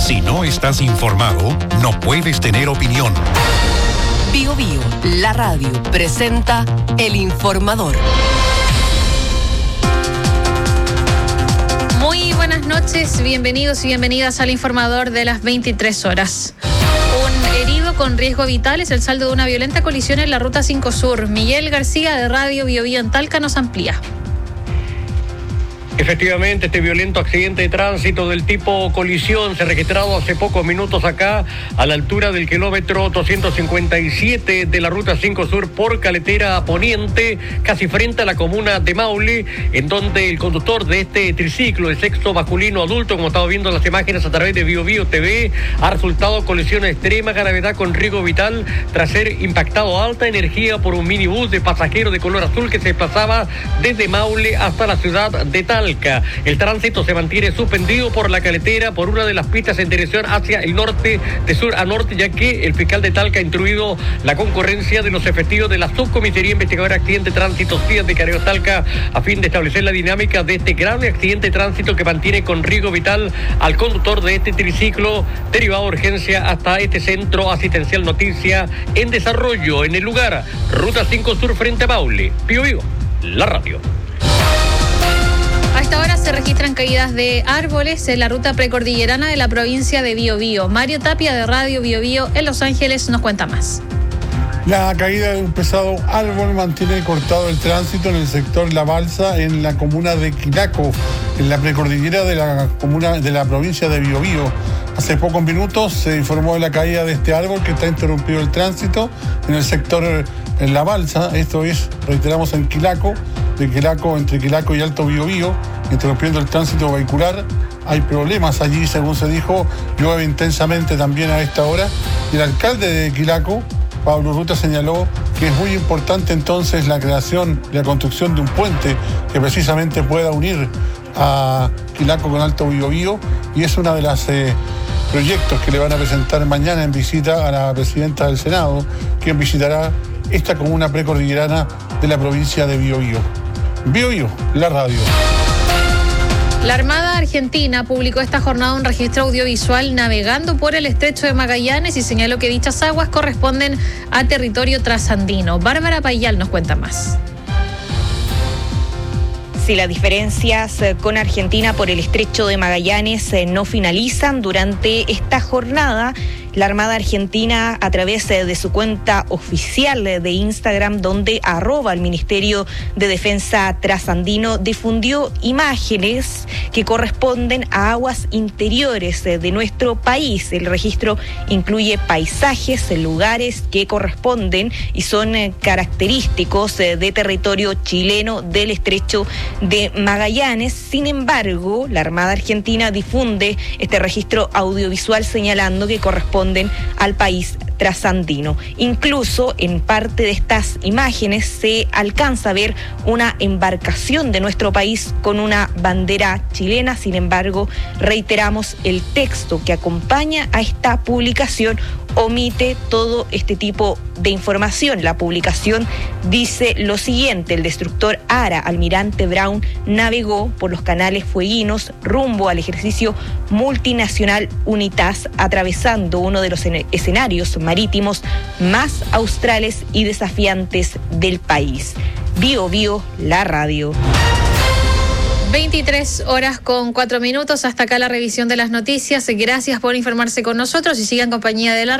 Si no estás informado, no puedes tener opinión. Bio Bio, la radio, presenta El Informador. Muy buenas noches, bienvenidos y bienvenidas al Informador de las 23 horas. Un herido con riesgo vital es el saldo de una violenta colisión en la Ruta 5 Sur. Miguel García de Radio Bio Bio en Talca nos amplía. Efectivamente, este violento accidente de tránsito del tipo colisión se ha registrado hace pocos minutos acá, a la altura del kilómetro 257 de la Ruta 5 Sur por Caletera Poniente, casi frente a la comuna de Maule, en donde el conductor de este triciclo de sexo masculino adulto, como estamos viendo en las imágenes a través de Bio Bio TV, ha resultado colisión de extrema gravedad con riesgo vital tras ser impactado a alta energía por un minibús de pasajeros de color azul que se desplazaba desde Maule hasta la ciudad de Talca. El tránsito se mantiene suspendido por la carretera por una de las pistas en dirección hacia el norte, de sur a norte, ya que el fiscal de Talca ha instruido la concurrencia de los efectivos de la Subcomisaría Investigadora de Accidente de Tránsito CIAS de Carabineros Talca a fin de establecer la dinámica de este grave accidente de tránsito que mantiene con riesgo vital al conductor de este triciclo, derivado de urgencia hasta este centro asistencial Noticia en desarrollo en el lugar Ruta 5 Sur frente a Maule. Bio Bio, la radio. A esta hora se registran caídas de árboles en la ruta precordillerana de la provincia de Bio Bio. Mario Tapia de Radio Bio Bio en Los Ángeles nos cuenta más. La caída de un pesado árbol mantiene cortado el tránsito en el sector La Balsa, en la comuna de Quilaco, en la precordillera de la comuna de la provincia de Bio Bio. Hace pocos minutos se informó de la caída de este árbol que está interrumpido el tránsito en el sector en La Balsa. Esto es, reiteramos, en Quilaco, entre Quilaco y Alto Bio Bio, interrumpiendo el tránsito vehicular. Hay problemas allí, según se dijo, llueve intensamente también a esta hora. Y el alcalde de Quilaco, Pablo Ruta, señaló que es muy importante entonces la creación y la construcción de un puente que precisamente pueda unir a Quilaco con Alto Bio Bio, y es una de las proyectos que le van a presentar mañana en visita a la presidenta del Senado, quien visitará esta comuna precordillerana de la provincia de Bio Bio. Bio Bio, la radio. La Armada Argentina publicó esta jornada un registro audiovisual navegando por el estrecho de Magallanes y señaló que dichas aguas corresponden a territorio trasandino. Bárbara Payal nos cuenta más. Si las diferencias con Argentina por el estrecho de Magallanes no finalizan durante esta jornada, la Armada Argentina, a través de su cuenta oficial de Instagram, donde @el Ministerio de Defensa Trasandino, difundió imágenes que corresponden a aguas interiores de nuestro país. El registro incluye paisajes, lugares que corresponden y son característicos de territorio chileno del estrecho de Magallanes. Sin embargo, la Armada Argentina difunde este registro audiovisual señalando que corresponde al país trasandino. Incluso en parte de estas imágenes se alcanza a ver una embarcación de nuestro país con una bandera chilena. Sin embargo, reiteramos, el texto que acompaña a esta publicación omite todo este tipo de información. La publicación dice lo siguiente: el destructor Ara Almirante Brown navegó por los canales fueguinos rumbo al ejercicio multinacional UNITAS, atravesando uno de los escenarios marítimos más australes y desafiantes del país. Bio Bio, la radio. 23 horas con 4 minutos. Hasta acá la revisión de las noticias. Gracias por informarse con nosotros y sigan en compañía de la